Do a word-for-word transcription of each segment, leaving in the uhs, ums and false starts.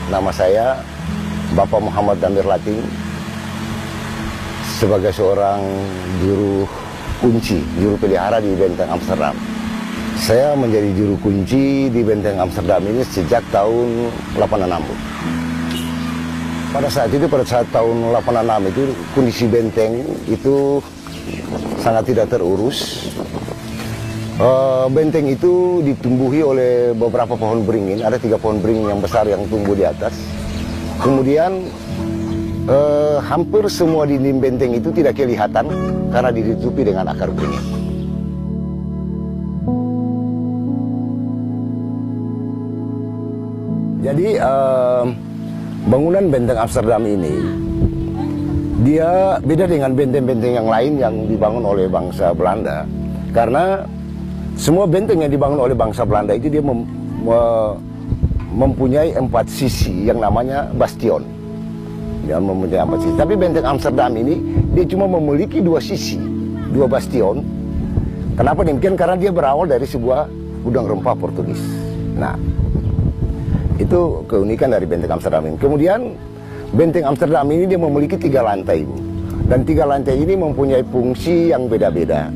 nama saya Bapak Muhammad Damir Lating, sebagai seorang juru kunci, juru pelihara di Benteng Amsterdam. Saya menjadi juru kunci di Benteng Amsterdam ini sejak tahun delapan enam. Pada saat itu, pada saat tahun delapan enam itu, kondisi benteng itu sangat tidak terurus. Uh, benteng itu ditumbuhi oleh beberapa pohon beringin, ada tiga pohon beringin yang besar yang tumbuh di atas. Kemudian uh, hampir semua dinding benteng itu tidak kelihatan karena ditutupi dengan akar beringin. Jadi uh, bangunan Benteng Amsterdam ini dia beda dengan benteng-benteng yang lain yang dibangun oleh bangsa Belanda, karena semua benteng yang dibangun oleh bangsa Belanda itu dia mem, me, mempunyai empat sisi yang namanya bastion. Dia mempunyai empat sisi. Tapi benteng Amsterdam ini dia cuma memiliki dua sisi, dua bastion. Kenapa demikian? Karena dia berawal dari sebuah gudang rempah Portugis. Nah, itu keunikan dari benteng Amsterdam ini. Kemudian benteng Amsterdam ini dia memiliki tiga lantai, Bu. Dan tiga lantai ini mempunyai fungsi yang beda-beda.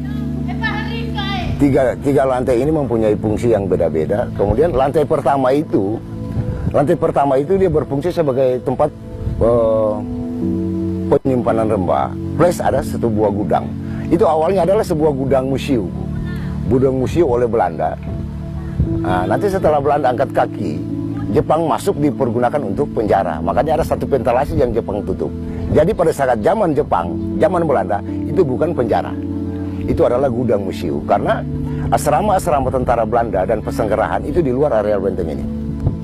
Tiga, tiga lantai ini mempunyai fungsi yang beda-beda. Kemudian lantai pertama itu, lantai pertama itu dia berfungsi sebagai tempat uh, penyimpanan rempah. Plus ada satu buah gudang. Itu awalnya adalah sebuah gudang museum, gudang museum oleh Belanda. Nah, nanti setelah Belanda angkat kaki, Jepang masuk dipergunakan untuk penjara. Makanya ada satu ventilasi yang Jepang tutup. Jadi pada saat zaman Jepang, zaman Belanda, itu bukan penjara. Itu adalah gudang museum. Karena asrama-asrama tentara Belanda dan pesenggerahan itu di luar areal benteng ini.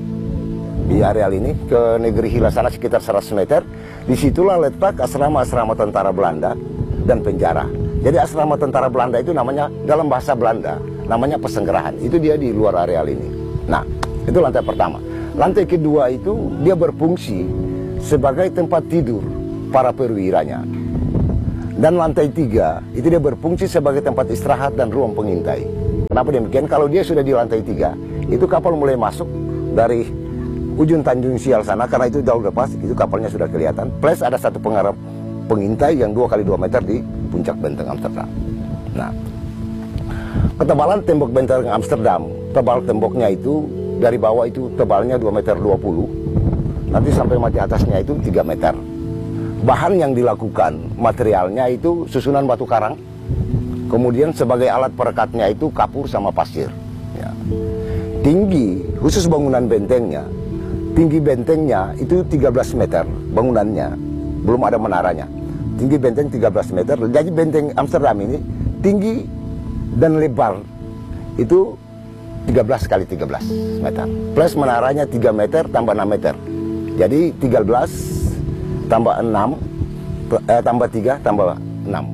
Di areal ini, ke negeri Hila sana sekitar seratus meter. Disitulah letak asrama-asrama tentara Belanda dan penjara. Jadi asrama tentara Belanda itu namanya, dalam bahasa Belanda, namanya pesenggerahan. Itu dia di luar areal ini. Nah, itu lantai pertama. Lantai kedua itu dia berfungsi sebagai tempat tidur para perwiranya. Dan lantai tiga itu dia berfungsi sebagai tempat istirahat dan ruang pengintai. Kenapa demikian? Kalau dia sudah di lantai tiga, itu kapal mulai masuk dari ujung Tanjung Sial sana, karena itu jauh lepas, itu kapalnya sudah kelihatan. Plus ada satu pengharap pengintai yang dua kali dua meter di puncak benteng Amsterdam. Nah, ketebalan tembok benteng Amsterdam, tebal temboknya itu dari bawah itu tebalnya dua meter dua puluh, nanti sampai mati atasnya itu tiga meter. Bahan yang dilakukan, materialnya itu susunan batu karang, kemudian sebagai alat perekatnya itu kapur sama pasir. Ya. Tinggi, khusus bangunan bentengnya, tinggi bentengnya itu tiga belas meter bangunannya, belum ada menaranya. Tinggi benteng tiga belas meter, jadi benteng Amsterdam ini tinggi dan lebar itu tiga belas kali tiga belas meter. Plus menaranya tiga meter tambah enam meter. Jadi tiga belas tambah enam, eh, tambah tiga, tambah enam.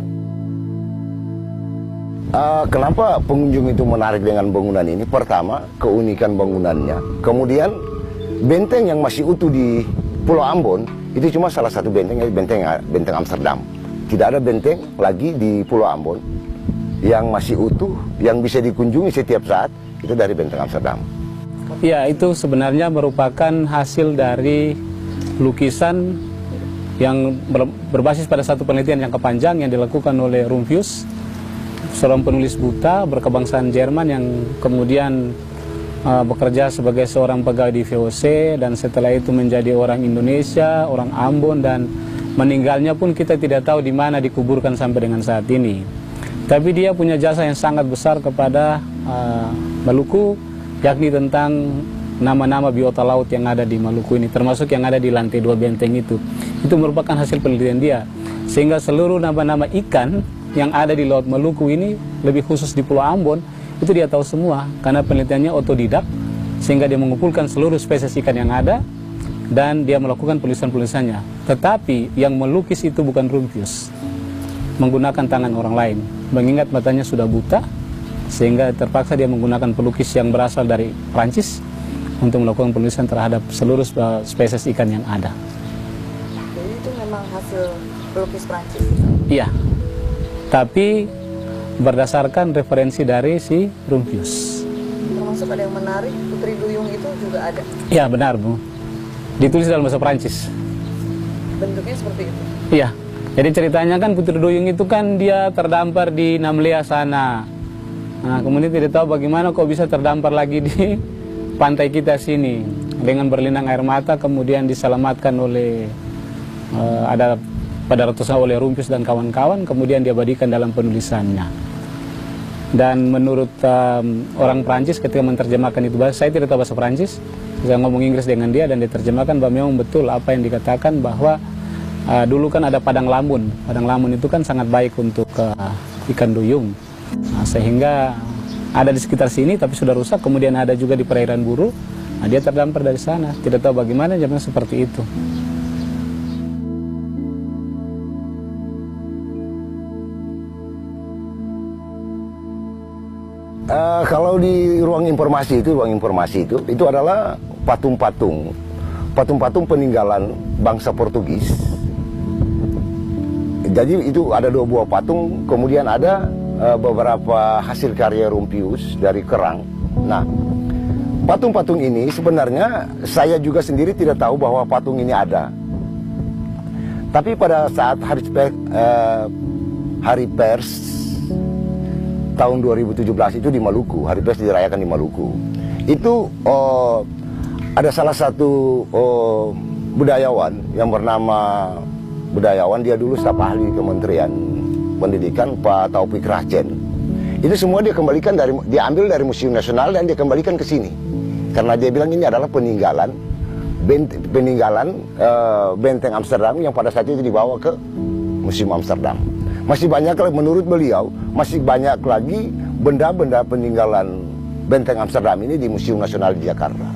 Uh, kenapa pengunjung itu menarik dengan bangunan ini? Pertama, keunikan bangunannya. Kemudian, benteng yang masih utuh di Pulau Ambon, itu cuma salah satu benteng, benteng, benteng Amsterdam. Tidak ada benteng lagi di Pulau Ambon yang masih utuh, yang bisa dikunjungi setiap saat, itu dari benteng Amsterdam. Ya, itu sebenarnya merupakan hasil dari lukisan yang ber, berbasis pada satu penelitian jangka panjang yang dilakukan oleh Rumphius, seorang penulis buta berkebangsaan Jerman yang kemudian uh, bekerja sebagai seorang pegawai di V O C dan setelah itu menjadi orang Indonesia, orang Ambon, dan meninggalnya pun kita tidak tahu di mana dikuburkan sampai dengan saat ini. Tapi dia punya jasa yang sangat besar kepada uh, Maluku, yakni tentang nama-nama biota laut yang ada di Maluku ini, termasuk yang ada di lantai dua benteng itu. Itu merupakan hasil penelitian dia. Sehingga seluruh nama-nama ikan yang ada di Laut Maluku ini, lebih khusus di Pulau Ambon, itu dia tahu semua. Karena penelitiannya otodidak, sehingga dia mengumpulkan seluruh spesies ikan yang ada, dan dia melakukan penulisan-penulisannya. Tetapi yang melukis itu bukan Rumphius, menggunakan tangan orang lain. Mengingat matanya sudah buta, sehingga terpaksa dia menggunakan pelukis yang berasal dari Prancis untuk melakukan penulisan terhadap seluruh spesies ikan yang ada. Jadi itu memang hasil pelukis Prancis? Iya, tapi berdasarkan referensi dari si Rumphius. Termasuk ada yang menarik, Putri Duyung itu juga ada? Iya, benar, Bu. ditulis dalam bahasa Prancis. Bentuknya seperti itu? Iya. Jadi ceritanya kan Putri Duyung itu kan dia terdampar di Namlea sana. Nah, kemudian tidak tahu bagaimana kok bisa terdampar lagi di pantai kita sini. Dengan berlinang air mata kemudian diselamatkan oleh uh, ada pada ratusan oleh Rumpius dan kawan-kawan, kemudian diabadikan dalam penulisannya. Dan menurut um, orang Prancis ketika menerjemahkan itu bahasa, saya tidak tahu bahasa Prancis, saya ngomong Inggris dengan dia dan diterjemahkan bahwa memang betul apa yang dikatakan bahwa uh, dulu kan ada padang lamun. Padang lamun itu kan sangat baik untuk uh, ikan duyung. Nah, sehingga ada di sekitar sini tapi sudah rusak, kemudian ada juga di perairan Buru. Nah, dia terdampar dari sana, tidak tahu bagaimana zaman seperti itu. Uh, kalau di ruang informasi itu, ruang informasi itu, itu adalah patung-patung, patung-patung peninggalan bangsa Portugis. Jadi itu ada dua buah patung, kemudian ada uh, beberapa hasil karya Rumpius dari kerang. Nah, patung-patung ini sebenarnya saya juga sendiri tidak tahu bahwa patung ini ada. Tapi pada saat hari, uh, hari pers tahun dua ribu tujuh belas itu di Maluku, hari pers dirayakan di Maluku. Itu oh, ada salah satu oh, budayawan yang bernama budayawan, dia dulu staf ahli Kementerian Pendidikan, Pak Taufik Rajen. Itu semua dia kembalikan dari, diambil dari Museum Nasional dan dia kembalikan ke sini. Karena dia bilang ini adalah peninggalan benteng, peninggalan uh, benteng Amsterdam yang pada saat itu dibawa ke Museum Amsterdam. Masih banyak, menurut beliau, masih banyak lagi benda-benda peninggalan benteng Amsterdam ini di Museum Nasional di Jakarta.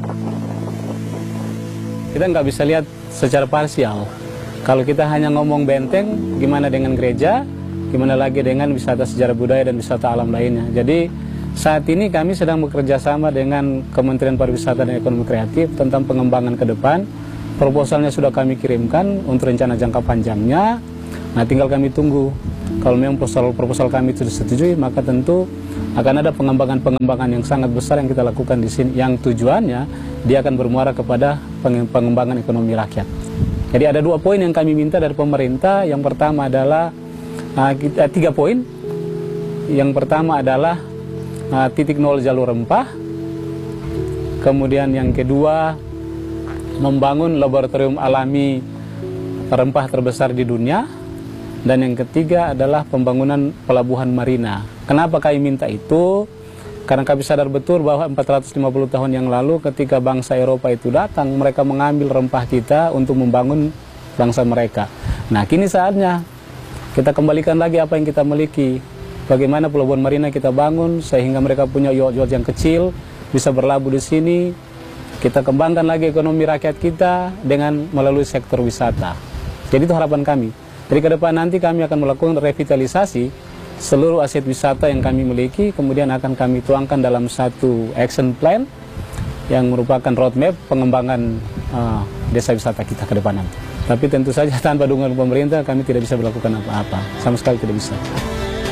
Kita nggak bisa lihat secara parsial. Kalau kita hanya ngomong benteng, gimana dengan gereja, gimana lagi dengan wisata sejarah budaya dan wisata alam lainnya. Jadi saat ini kami sedang bekerja sama dengan Kementerian Pariwisata dan Ekonomi Kreatif tentang pengembangan ke depan. Proposalnya sudah kami kirimkan untuk rencana jangka panjangnya. Nah, tinggal kami tunggu. Kalau memang proposal-proposal kami itu disetujui, maka tentu akan ada pengembangan-pengembangan yang sangat besar yang kita lakukan di sini, yang tujuannya dia akan bermuara kepada pengembangan ekonomi rakyat. Jadi ada dua poin yang kami minta dari pemerintah. Yang pertama adalah uh, kita, tiga poin. Yang pertama adalah uh, titik nol jalur rempah. Kemudian yang kedua, membangun laboratorium alami rempah terbesar di dunia. Dan yang ketiga adalah pembangunan pelabuhan marina. Kenapa kami minta itu? Karena kami sadar betul bahwa empat ratus lima puluh tahun yang lalu ketika bangsa Eropa itu datang, mereka mengambil rempah kita untuk membangun bangsa mereka. Nah, kini saatnya kita kembalikan lagi apa yang kita miliki. Bagaimana pelabuhan marina kita bangun sehingga mereka punya yacht-yacht yang kecil, bisa berlabuh di sini. Kita kembangkan lagi ekonomi rakyat kita dengan melalui sektor wisata. Jadi itu harapan kami. Jadi ke depan nanti kami akan melakukan revitalisasi seluruh aset wisata yang kami miliki, kemudian akan kami tuangkan dalam satu action plan yang merupakan roadmap pengembangan uh, desa wisata kita ke depan nanti. Tapi tentu saja tanpa dukungan pemerintah kami tidak bisa melakukan apa-apa, sama sekali tidak bisa.